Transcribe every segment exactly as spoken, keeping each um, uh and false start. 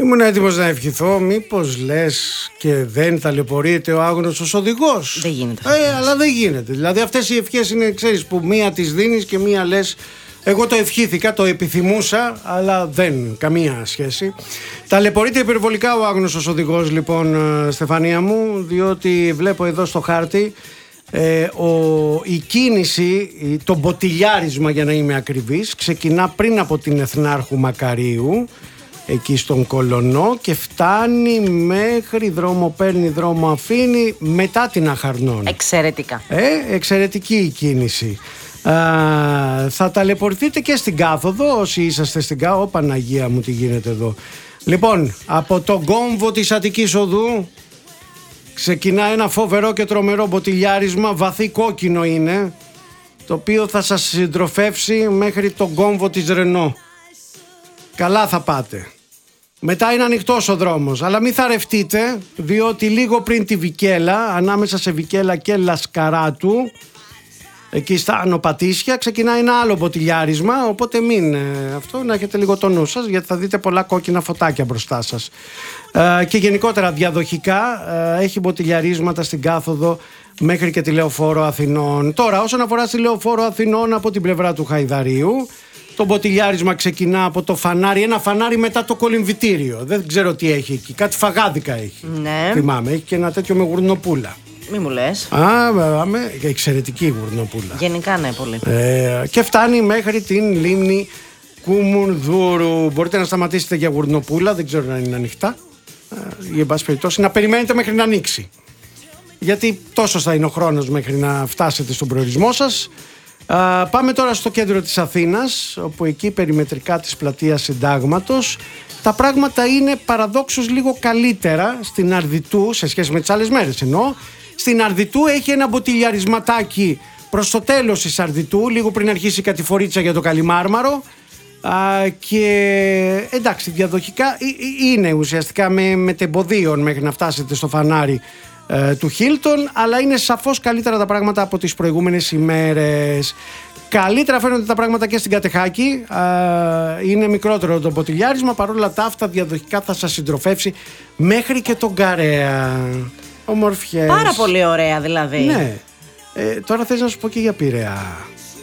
Ήμουν έτοιμος να ευχηθώ, μήπως λες και δεν ταλαιπωρείται ο άγνωστος οδηγός. Δεν γίνεται. Ε, αλλά δεν γίνεται. Δηλαδή αυτές οι ευχές είναι, ξέρεις, που μία τις δίνεις και μία λες. Εγώ το ευχήθηκα, το επιθυμούσα, αλλά δεν, καμία σχέση. Ταλαιπωρείται υπερβολικά ο άγνωστος οδηγός, λοιπόν, Στεφανία μου, διότι βλέπω εδώ στο χάρτη ε, ο, η κίνηση, το μποτιλιάρισμα, για να είμαι ακριβής, ξεκινά πριν από την Εθνάρχου Μακαρίου, εκεί στον Κολωνό, και φτάνει μέχρι δρόμο, παίρνει δρόμο, αφήνει, μετά την Αχαρνών. Εξαιρετικά. Ε, εξαιρετική η κίνηση. Α, θα ταλαιπωρηθείτε και στην κάθοδο όσοι είσαστε στην κάθοδο. Ω Παναγία μου, τι γίνεται εδώ. Λοιπόν, από τον κόμβο της Αττικής Οδού ξεκινά ένα φοβερό και τρομερό μποτιλιάρισμα, βαθύ κόκκινο είναι, το οποίο θα σας συντροφεύσει μέχρι τον κόμβο της Ρενό. Καλά θα πάτε. Μετά είναι ανοιχτός ο δρόμος, αλλά μην θαρρευτείτε, διότι λίγο πριν τη Βικέλα, ανάμεσα σε Βικέλα και Λασκαράτου, εκεί στα Ανοπατήσια, ξεκινάει ένα άλλο μποτιλιάρισμα, οπότε μην ε, αυτό, να έχετε λίγο το νου σας, γιατί θα δείτε πολλά κόκκινα φωτάκια μπροστά σας. Ε, και γενικότερα διαδοχικά ε, έχει μποτιλιαρίσματα στην κάθοδο μέχρι και τη Λεωφόρο Αθηνών. Τώρα, όσον αφορά στη Λεωφόρο Αθηνών από την πλευρά του Χαϊδαρίου, το μποτιλιάρισμα ξεκινά από το φανάρι, ένα φανάρι μετά το κολυμβητήριο. Δεν ξέρω τι έχει εκεί, κάτι φαγάδικα έχει. Ναι. Θυμάμαι, έχει και ένα τέτοιο με γουρνοπούλα. Μη μου λες. Α, με εξαιρετική γουρνοπούλα. Γενικά ναι, πολύ. Ε, και φτάνει μέχρι την λίμνη Κουμουνδούρου. Μπορείτε να σταματήσετε για γουρνοπούλα, δεν ξέρω αν είναι ανοιχτά. Ε, ή εν πάση περιπτώσει να περιμένετε μέχρι να ανοίξει. Γιατί τόσο θα είναι ο χρόνος μέχρι να φτάσετε στον προορισμό σας. Uh, πάμε τώρα στο κέντρο της Αθήνας, όπου εκεί περιμετρικά της πλατείας Συντάγματος τα πράγματα είναι παραδόξως λίγο καλύτερα. Στην Αρδιτού, σε σχέση με τις άλλες μέρες εννοώ, στην Αρδιτού έχει ένα μποτιλιαρισματάκι προς το τέλος της Αρδιτού, λίγο πριν αρχίσει η κατηφορίτσα για το Καλιμάρμαρο. Uh, και εντάξει, διαδοχικά είναι ουσιαστικά με μετεμποδίων μέχρι να φτάσετε στο φανάρι του Χίλτον, αλλά είναι σαφώς καλύτερα τα πράγματα από τις προηγούμενες ημέρες. Καλύτερα φαίνονται τα πράγματα και στην Κατεχάκη. Είναι μικρότερο το μποτιλιάρισμα, παρόλα τα αυτά διαδοχικά θα σας συντροφεύσει μέχρι και τον Καρέα. Ομορφιές. Πάρα πολύ ωραία δηλαδή. Ναι. Ε, τώρα θες να σου πω και για Πειραιά,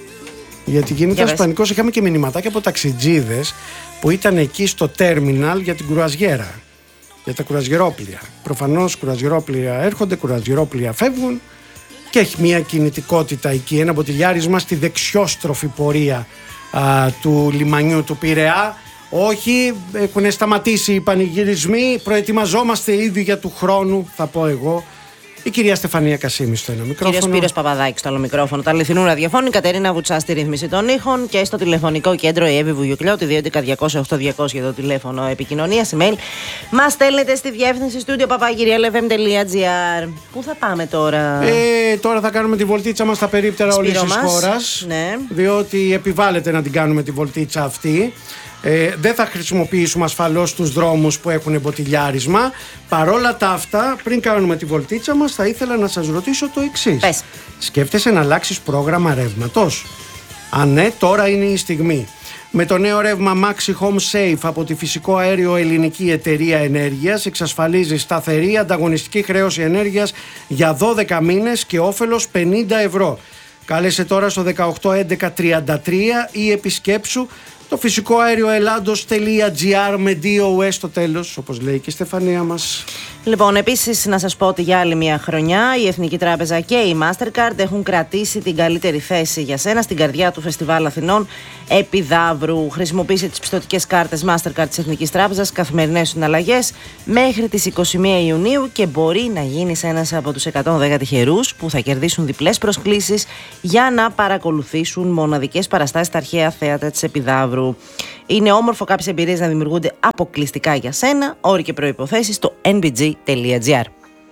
γιατί γίνεται ένας πανικός. Είχαμε και μηνυματάκια από ταξιτζίδες που ήταν εκεί στο τέρμιναλ για την κρουαζιέρα, για τα κουραζιερόπλια. Προφανώς κουραζιερόπλια έρχονται, κουραζιερόπλια φεύγουν και έχει μια κινητικότητα εκεί, ένα μποτιλιάρισμα στη δεξιόστροφη πορεία α, του λιμανιού του Πειραιά. Όχι, έχουν σταματήσει οι πανηγυρισμοί, προετοιμαζόμαστε ήδη για του χρόνου, θα πω εγώ. Η κυρία Στεφανία Κασίμη στο ένα μικρόφωνο. Κύριος Σπύρος Παπαδάκης στο άλλο μικρόφωνο. Τα αληθινού ραδιοφώνου. Η Κατερίνα Βουτσά στη ρύθμιση των ήχων. Και στο τηλεφωνικό κέντρο η Εύη Βουγιουκλιώτη, δύο έντεκα διακόσια οκτώ διακόσια για το τηλέφωνο επικοινωνίας. Email. Μας στέλνετε στη διεύθυνση στούντιο παπαγυρία ελ εφ εμ τελεία τζι άρ. Πού θα πάμε τώρα? Ε, τώρα θα κάνουμε τη βολτίτσα μας στα περίπτερα όλης της χώρας. Ναι. Διότι επιβάλλεται να την κάνουμε τη βολτίτσα αυτή. Ε, δεν θα χρησιμοποιήσουμε ασφαλώς τους δρόμους που έχουν μποτιλιάρισμα. Παρόλα τα αυτά, πριν κάνουμε τη βολτίτσα μας, θα ήθελα να σας ρωτήσω το εξής. Πες. Σκέφτεσαι να αλλάξεις πρόγραμμα ρεύματος? Αν ναι, τώρα είναι η στιγμή. Με το νέο ρεύμα Maxi Home Safe από τη Φυσικό Αέριο Ελληνική Εταιρεία Ενέργειας εξασφαλίζει σταθερή ανταγωνιστική χρέωση ενέργειας για δώδεκα μήνες και όφελος πενήντα ευρώ. Κάλεσε τώρα στο δεκαοκτώ έντεκα τριάντα τρία ή επισκέψου το φυσικό αέριο ελλάδος τελεία τζι άρ με ντι ο ες στο τέλος, όπως λέει και η Στεφανία μας. Λοιπόν, επίσης να σας πω ότι για άλλη μια χρονιά η Εθνική Τράπεζα και η Mastercard έχουν κρατήσει την καλύτερη θέση για σένα στην καρδιά του Φεστιβάλ Αθηνών Επιδαύρου. Χρησιμοποίησε τις πιστωτικές κάρτες Mastercard της Εθνικής Τράπεζας, καθημερινές συναλλαγές μέχρι τις είκοσι μία Ιουνίου και μπορεί να γίνεις ένας από τους εκατόν δέκα τυχερούς που θα κερδίσουν διπλές προσκλήσεις για να παρακολουθήσουν μοναδικές παραστάσεις στα αρχαία θέατρα της Επιδαύρου. Είναι όμορφο κάποιες εμπειρίες να δημιουργούνται αποκλειστικά για σένα. Όροι και προϋποθέσεις στο εν μπι τζι τελεία τζι άρ.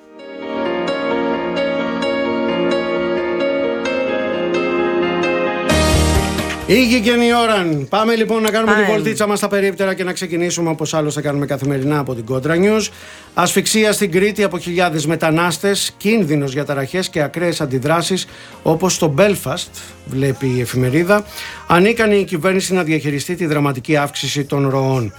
Ήγηκε η ώρα. Πάμε λοιπόν να κάνουμε Πάμε. τη βολτίτσα μας στα περίπτερα και να ξεκινήσουμε όπως άλλως θα κάνουμε καθημερινά από την Κόντρα News. Ασφυξία στην Κρήτη από χιλιάδες μετανάστες, κίνδυνος για ταραχές και ακραίες αντιδράσεις όπως στο Μπέλφαστ, βλέπει η εφημερίδα. Ανίκανη η κυβέρνηση να διαχειριστεί τη δραματική αύξηση των ροών.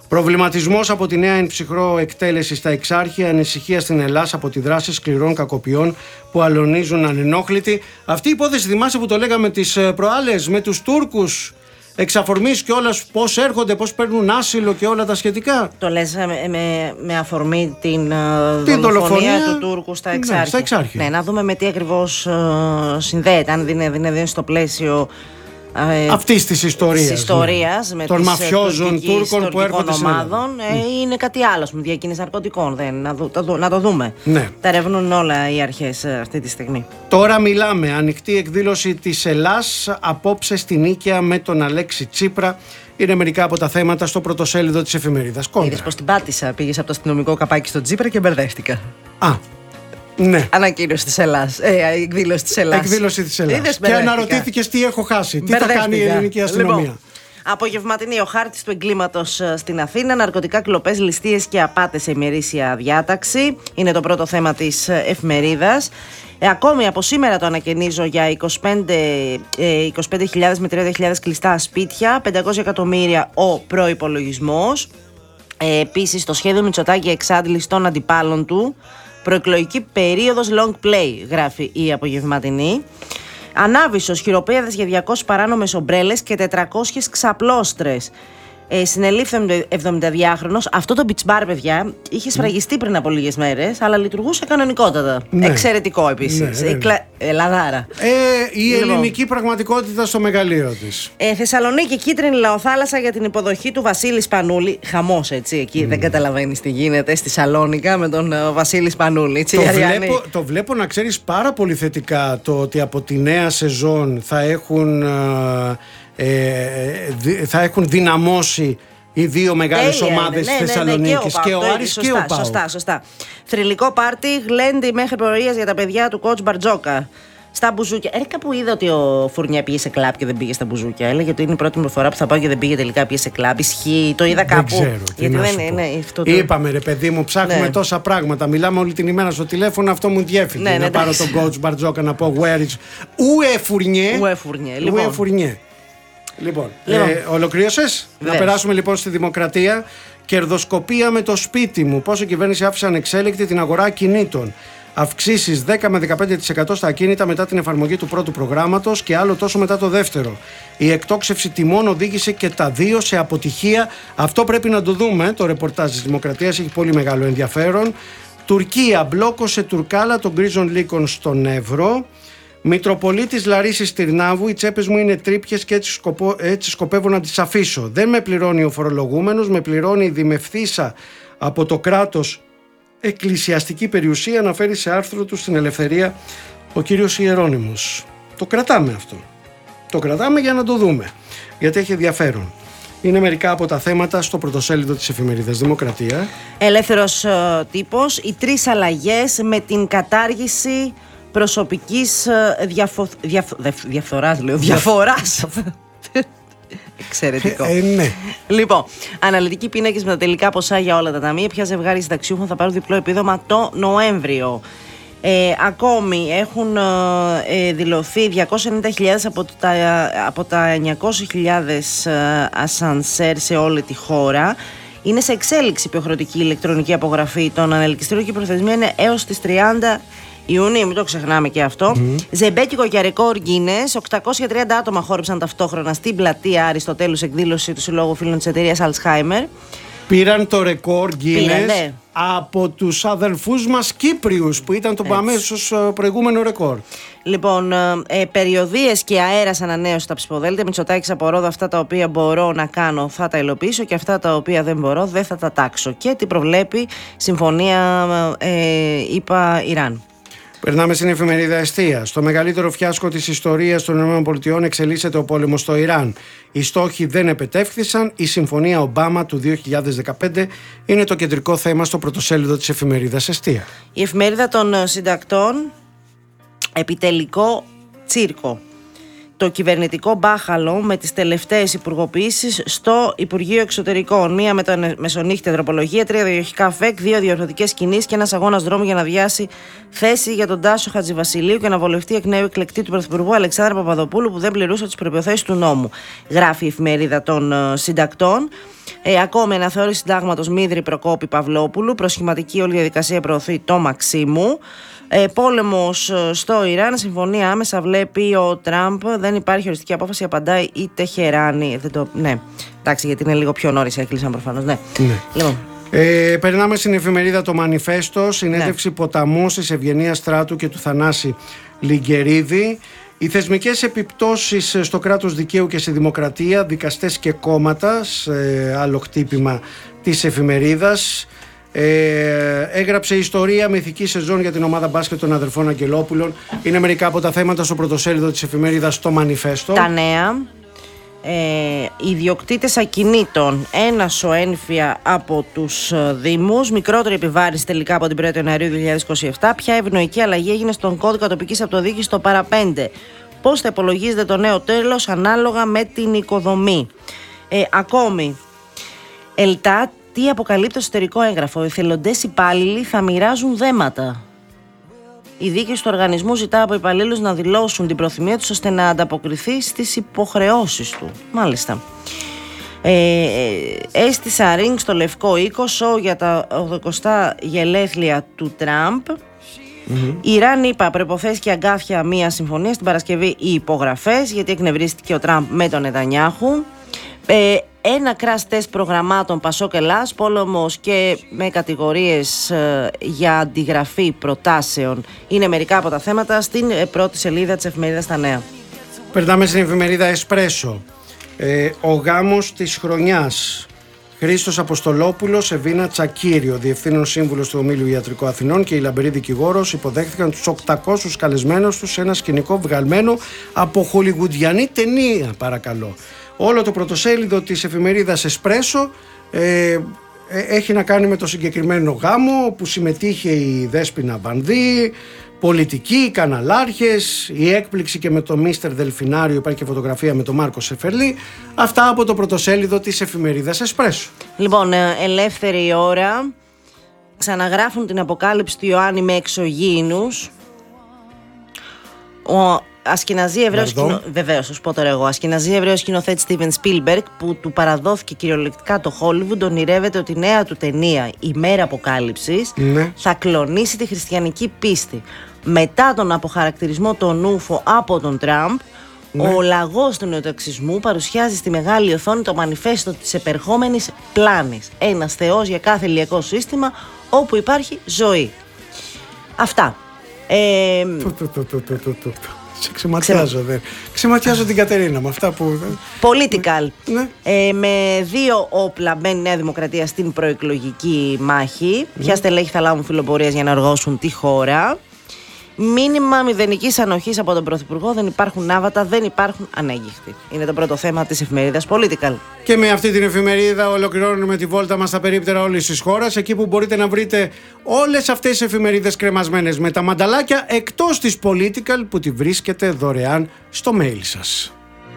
Προβληματισμός από τη νέα εν ψυχρό εκτέλεση στα Εξάρχεια, ανησυχία στην Ελλάδα από τη δράση σκληρών κακοποιών που αλωνίζουν ανενόχλητοι. Αυτή η υπόθεση, θυμάσαι που το λέγαμε τις προάλλες με τους Τούρκους εξαφορμής και όλα, πώς έρχονται, πώς παίρνουν άσυλο και όλα τα σχετικά. Το λες με, με, με αφορμή την, την δολοφονία του Τούρκου στα Εξάρχεια. Ναι, στα Εξάρχεια. Ναι, να δούμε με τι ακριβώς uh, συνδέεται, αν δεν είναι στο πλαίσιο uh, αυτής της ιστορίας, ιστορίας ναι. με των μαφιόζων Τούρκων που έρχονται ομάδων, στην ε, είναι κάτι άλλο, με διακίνηση ναρκωτικών. Δεν, να, δω, το, να το δούμε. Ναι. Τα ερευνούν όλα οι αρχές αυτή τη στιγμή. Τώρα μιλάμε. Ανοιχτή εκδήλωση της Ελλάς απόψε στην Νίκαια με τον Αλέξη Τσίπρα. Είναι μερικά από τα θέματα στο πρωτοσέλιδο της εφημερίδας. Είδες πως την πάτησα, πήγες από το αστυνομικό καπάκι στο Τσίπρα και μπερδεύτηκα. Α, ναι. Ανακοίνωση της Ελλάς. Ε, εκδήλωση της Ελλάς. Εκδήλωση της Ελλάς. Και αναρωτήθηκες τι έχω χάσει, τι θα κάνει η ελληνική αστυνομία. Λοιπόν, απογευματινή ο χάρτης του εγκλήματος στην Αθήνα, ναρκωτικά, κλοπές, ληστείες και απάτες σε ημερήσια διάταξη. Είναι το πρώτο θέμα της εφημερίδας. Ε, ακόμη από σήμερα το ανακαινίζω για είκοσι πέντε χιλιάδες με τριάντα χιλιάδες κλειστά σπίτια, πεντακόσια εκατομμύρια ο προϋπολογισμός. Ε, επίσης το σχέδιο Μητσοτάκη εξάντληση των αντιπάλων του. Προεκλογική περίοδος long play, γράφει η απογευματινή. Ανάβησος, χειροπέδες για διακόσιες παράνομες ομπρέλες και τετρακόσιες ξαπλώστρες. Ε, συνελήφθη εβδομηνταδυάχρονος. Αυτό το beach bar, παιδιά, είχε σφραγιστεί πριν από λίγες μέρες, αλλά λειτουργούσε κανονικότατα. Ναι. Εξαιρετικό επίσης. Ναι, Εκλα... Ελλαδάρα. Ε, η λοιπόν. ελληνική πραγματικότητα στο μεγαλείο της. Ε, Θεσσαλονίκη, κίτρινη λαοθάλασσα για την υποδοχή του Βασίλη Σπανούλη. Χαμός, έτσι, εκεί. Mm. Δεν καταλαβαίνεις τι γίνεται στη Σαλόνικα με τον uh, Βασίλη Σπανούλη. Έτσι, το, βλέπω, το βλέπω να ξέρεις πάρα πολύ θετικά το ότι από τη νέα σεζόν θα έχουν. Uh, Ε, θα έχουν δυναμώσει οι δύο μεγάλες ομάδες της ναι, Θεσσαλονίκης, ναι, ναι, και ο Άρης και ο ΠΑΟΚ. Σωστά, σωστά. Θρυλικό πάρτι, γλέντι μέχρι προορίας για τα παιδιά του coach Μπαρτζόκα. Στα μπουζούκια. Ε, κάπου είδα ότι ο Φουρνιά πήγε σε κλαμπ και δεν πήγε στα μπουζούκια. Έλεγε ότι είναι η πρώτη μου φορά που θα πάω και δεν πήγε τελικά, πήγε σε κλαμπ. Ισχύει, το είδα κάπου. Δεν ξέρω. Γιατί δεν είναι. Ναι, αυτό το... Είπαμε, ρε παιδί μου, ψάχνουμε ναι. τόσα πράγματα. Μιλάμε όλη την ημέρα στο τηλέφωνο, αυτό μου διέφυγε. Ναι, ναι, να πάρω τον coach Μπαρτζόκα να πω where is. Ουε Φουρνιέ. Ουε Φουρνιέ. Λοιπόν. Λοιπόν, λοιπόν. Ε, ολοκλήρωσες. Να περάσουμε λοιπόν στη Δημοκρατία. Κερδοσκοπία με το σπίτι μου. Πώς η κυβέρνηση άφησε ανεξέλεκτη την αγορά ακινήτων. Αυξήσεις δέκα με δεκαπέντε τοις εκατό στα ακίνητα μετά την εφαρμογή του πρώτου προγράμματος και άλλο τόσο μετά το δεύτερο. Η εκτόξευση τιμών οδήγησε και τα δύο σε αποτυχία. Αυτό πρέπει να το δούμε. Το ρεπορτάζ της Δημοκρατίας έχει πολύ μεγάλο ενδιαφέρον. Τουρκία μπλόκωσε Τουρκάλα των γκρίζων λύκων στον Εύρο. Μητροπολίτης Λαρίσης Τυρνάβου, οι τσέπες μου είναι τρύπιες και έτσι, σκοπό, έτσι σκοπεύω να τις αφήσω. Δεν με πληρώνει ο φορολογούμενος, με πληρώνει η δημευθύσα από το κράτος εκκλησιαστική περιουσία, αναφέρει σε άρθρο του στην Ελευθερία ο κύριος Ιερώνυμος. Το κρατάμε αυτό. Το κρατάμε για να το δούμε, γιατί έχει ενδιαφέρον. Είναι μερικά από τα θέματα στο πρωτοσέλιδο της εφημερίδας Δημοκρατία. Ελεύθερος uh, τύπος, οι τρεις αλλαγές με την κατάργηση προσωπικής διαφο... διαφο... διαφθοράς, λέω, διαφοράς. Εξαιρετικό. Ε, ναι. Λοιπόν, αναλυτικοί πίνακες με τα τελικά ποσά για όλα τα ταμεία. Ποια ζευγάρι συνταξιούχων θα πάρουν διπλό επίδομα το Νοέμβριο. Ε, ακόμη έχουν ε, δηλωθεί διακόσιες ενενήντα χιλιάδες από τα, από τα εννιακόσιες χιλιάδες ε, ασανσέρ σε όλη τη χώρα. Είναι σε εξέλιξη υποχρεωτική ηλεκτρονική απογραφή των ανελκυστήριων και η προθεσμία είναι έως τις τριάντα Ιουνίου, μην το ξεχνάμε και αυτό. Mm. Ζεμπέκικο για ρεκόρ Guinness. οκτακόσια τριάντα άτομα χόρεψαν ταυτόχρονα στην πλατεία Αριστοτέλους, εκδήλωση του Συλλόγου Φίλων της εταιρείας Alzheimer. Πήραν το ρεκόρ Guinness Πήραν, ναι. από τους αδελφούς μας Κύπριους που ήταν το αμέσως προηγούμενο ρεκόρ. Λοιπόν, ε, περιοδίες και αέρας ανανέωση στα ψηφοδέλτια. Μητσοτάκης απορρόδω, αυτά τα οποία μπορώ να κάνω θα τα υλοποιήσω και αυτά τα οποία δεν μπορώ δεν θα τα τάξω. Και τι προβλέπει συμφωνία ε, ΗΠΑ Ιράν. Περνάμε στην εφημερίδα Εστία. Στο μεγαλύτερο φιάσκο της ιστορίας των ΗΠΑ εξελίσσεται ο πόλεμος στο Ιράν. Οι στόχοι δεν επετεύχθησαν. Η συμφωνία Ομπάμα του δύο χιλιάδες δεκαπέντε είναι το κεντρικό θέμα στο πρωτοσέλιδο της εφημερίδας Εστία. Η εφημερίδα των συντακτών, επιτελικό τσίρκο. το κυβερνητικό μπάχαλο με τις τελευταίες υπουργοποιήσεις στο Υπουργείο Εξωτερικών. Μία με το μεσονύχτη ανθρωπολογία, τρία διοχικά ΦΕΚ, δύο διορθωτικές κινήσεις και ένας αγώνας δρόμου για να διάσει θέση για τον Τάσο Χατζηβασιλείου και να βολευτεί εκ νέου εκλεκτή του Πρωθυπουργού Αλεξάνδρα Παπαδοπούλου που δεν πληρούσε τις προϋποθέσεις του νόμου. Γράφει η εφημερίδα των uh, συντακτών. Ε, ακόμη αναθεώρηση συντάγματος Μίδρη Προκόπη Παυλόπουλου. Προσχηματική όλη διαδικασία προωθεί το Μαξίμου. Ε, πόλεμος στο Ιράν, συμφωνία άμεσα βλέπει ο Τραμπ. Δεν υπάρχει οριστική απόφαση, απαντάει η Τεχεράνη. Δεν το... Ναι, εντάξει, γιατί είναι λίγο πιο νωρίς, έκλεισαν προφανώς. Ναι. Ναι. Λοιπόν. Ε, περνάμε στην εφημερίδα Το Μανιφέστο, συνέντευξη ναι. ποταμού της Ευγενίας Στράτου και του Θανάση Λιγκερίδη. Οι θεσμικές επιπτώσεις στο κράτος δικαίου και στη δημοκρατία, δικαστές και κόμματα, σε άλλο χτύπημα της εφημερίδας. Ε, έγραψε ιστορία με ηθική σεζόν για την ομάδα μπάσκετ των αδερφών Αγγελόπουλων. Είναι μερικά από τα θέματα στο πρωτοσέλιδο της εφημερίδας Το Μανιφέστο. Τα νέα. Ε, οι ιδιοκτήτες ακινήτων ένασο ένφια από τους Δήμους, μικρότερη επιβάρυνση τελικά από την πρώτη Ιανουαρίου δύο χιλιάδες είκοσι επτά. Ποια ευνοϊκή αλλαγή έγινε στον κώδικα τοπικής αυτοδιοίκησης στο παραπέντε. Πώς θα υπολογίζεται το νέο τέλος ανάλογα με την οικοδομή. Ε, ακόμη, ΕΛΤΑ, τι αποκαλύπτει το εσωτερικό έγγραφο. Οι εθελοντές υπάλληλοι θα μοιράζουν δέματα. Η διοίκηση του οργανισμού ζητά από υπαλλήλους να δηλώσουν την προθυμία τους ώστε να ανταποκριθεί στις υποχρεώσεις του. Μάλιστα. Ε, έστησα ring στο Λευκό Οίκο, σοου για τα ογδοηκοστά γελέθλια του Τραμπ. Mm-hmm. Ιράν, είπα, προϋποθέσεις και αγκάθια μία συμφωνία. Στην Παρασκευή οι υπογραφές, γιατί εκνευρίστηκε ο Τραμπ με τον Νετανιάχου. Ε, ένα crash test προγραμμάτων Πασόκ Ελλάς, πόλεμος και με κατηγορίες ε, για αντιγραφή προτάσεων είναι μερικά από τα θέματα στην ε, πρώτη σελίδα της εφημερίδας Τα Νέα. Περνάμε στην εφημερίδα Εσπρέσο. Ε, ο γάμος της χρονιάς. Χρήστος Αποστολόπουλος, Εβίνα Τσακύριο, διευθύνων σύμβουλος του Ομίλου Ιατρικού Αθηνών και η λαμπερή δικηγόρος υποδέχθηκαν τους οκτακόσιους καλεσμένους τους σε ένα σκηνικό βγαλμένο από χολιγουντιανή ταινία, παρακαλώ. Όλο το πρωτοσέλιδο της εφημερίδας Εσπρέσο ε, ε, έχει να κάνει με το συγκεκριμένο γάμο που συμμετείχε η Δέσποινα Μπανδύ, πολιτικοί, καναλάρχες, η έκπληξη και με το Μίστερ Δελφινάριο, υπάρχει και φωτογραφία με τον Μάρκο Σεφερλή. Αυτά από το πρωτοσέλιδο της εφημερίδας Εσπρέσο. Λοιπόν, ελεύθερη ώρα, ξαναγράφουν την αποκάλυψη του Ιωάννη με εξωγήινους. Ο Ασκηναζή Εβραίος σκηνο... Βεβαίως, θα σου πω τώρα εγώ. Ασκηναζή Εβραίος σκηνοθέτη Στίβεν Σπίλμπεργκ, που του παραδόθηκε κυριολεκτικά το Χόλιβουντ, ονειρεύεται ότι η νέα του ταινία, Η Μέρα Αποκάλυψης, ναι. θα κλονίσει τη χριστιανική πίστη. Μετά τον αποχαρακτηρισμό των Ούφο από τον Τραμπ, ναι. ο λαγός του νεοταξισμού παρουσιάζει στη μεγάλη οθόνη το μανιφέστο της επερχόμενης πλάνης. Ένας θεός για κάθε ηλιακό σύστημα όπου υπάρχει ζωή. Αυτά. Ε... Σε ξεματιάζω, δεν. Ξεματιάζω την Κατερίνα με αυτά που. Political. Ναι. Ε, με δύο όπλα μπαίνει η Νέα Δημοκρατία στην προεκλογική μάχη. Ναι. Ποια στελέχη θα λάβουν φιλοπορίες για να οργώσουν τη χώρα. Μήνυμα μηδενικής ανοχής από τον Πρωθυπουργό. Δεν υπάρχουν άβατα, δεν υπάρχουν ανέγγιχτοι. Είναι το πρώτο θέμα της εφημερίδας Political. Και με αυτή την εφημερίδα ολοκληρώνουμε τη βόλτα μας στα περίπτερα όλης της χώρας. Εκεί που μπορείτε να βρείτε όλες αυτές τις εφημερίδες κρεμασμένες με τα μανταλάκια, εκτός της Political που τη βρίσκετε δωρεάν στο mail σας.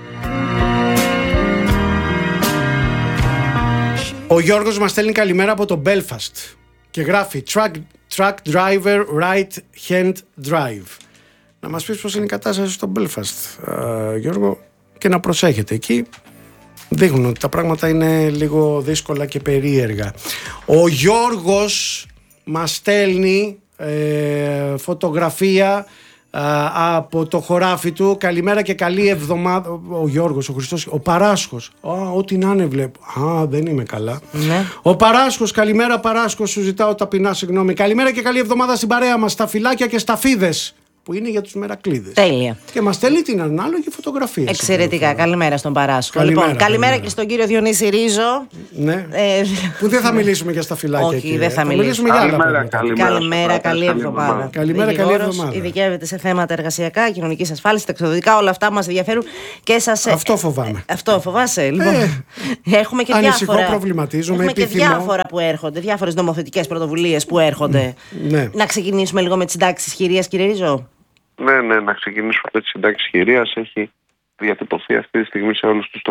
Ο Γιώργος μας στέλνει καλημέρα από το Belfast και γράφει truck, truck driver right hand drive. Να μας πεις πώς είναι η κατάσταση στο Belfast, uh, Γιώργο, και να προσέχετε εκεί. Δείχνουν ότι τα πράγματα είναι λίγο δύσκολα και περίεργα. Ο Γιώργος μας στέλνει ε, φωτογραφία ε, από το χωράφι του. Καλημέρα και καλή εβδομάδα. Ο Γιώργος, ο Χριστός, ο Παράσχος. Α, ό,τι να είναι βλέπω. Α, δεν είμαι καλά. Ναι. Ο Παράσχος, καλημέρα Παράσχος, σου ζητάω ταπεινά συγγνώμη. Καλημέρα και καλή εβδομάδα στην παρέα μας, στα φυλάκια και στα φίδες, που είναι για τους μερακλείδες. Τέλεια. Και μας στέλνει την ανάλογη φωτογραφία. Εξαιρετικά. Καλημέρα στον Παράσχο. Καλημέρα, λοιπόν, καλημέρα, καλημέρα και στον κύριο Διονύση Ρίζο. Ναι. Ε, που δεν θα μιλήσουμε για στα φυλάκια. Όχι, εκεί, δεν θα, θα μιλήσουμε για άλλα καλημέρα, καλημέρα, καλημέρα, καλή εβδομάδα. Καλημέρα, καλή εβδομάδα. Ειδικεύεται σε θέματα εργασιακά, κοινωνικής ασφάλισης, ταξιδιωτικά, όλα αυτά μας ενδιαφέρουν και σας. Αυτό φοβάμαι. Αυτό φοβάσαι. Λοιπόν, ε, έχουμε και ανησυχώ, διάφορα. προβληματίζομαι, έχουμε επιθυμώ. Και διάφορα που έρχονται, διάφορες νομοθετικές πρωτοβουλίες που έρχονται. Ναι. Να ξεκινήσουμε λίγο με τις συντάξεις χειρίας, κύριε Ρίζο. Ναι, ναι, να ξεκινήσουμε με τις συντάξεις χειρίας. Έχει διατυπωθεί αυτή τη στιγμή σε όλους τους τομείς.